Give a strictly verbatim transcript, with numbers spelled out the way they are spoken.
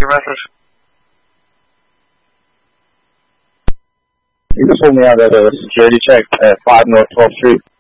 your message? You can pull me out at a security check at five North twelfth Street.